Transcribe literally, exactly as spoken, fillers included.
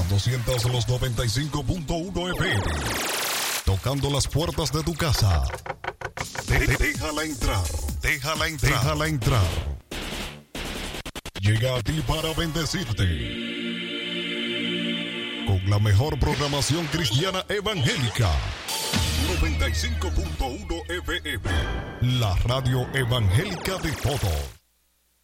doscientos noventa y cinco punto uno F M. Tocando las puertas de tu casa. De- de- déjala entrar. Déjala entrar. Déjala entrar. Llega a ti para bendecirte. Con la mejor programación cristiana evangélica. noventa y cinco punto uno F M. La radio evangélica de todo.